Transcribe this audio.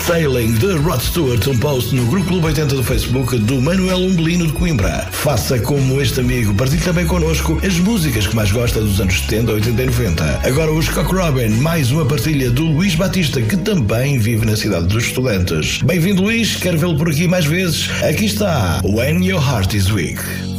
Sailing de Rod Stewart, um post no Grupo Clube 80 do Facebook do Manuel Umbelino de Coimbra. Faça como este amigo, partilhe também connosco as músicas que mais gosta dos anos 70, 80 e 90. Agora os Cock Robin, mais uma partilha do Luís Batista, que também vive na cidade dos estudantes. Bem-vindo, Luís, quero vê-lo por aqui mais vezes. Aqui está When Your Heart is Weak.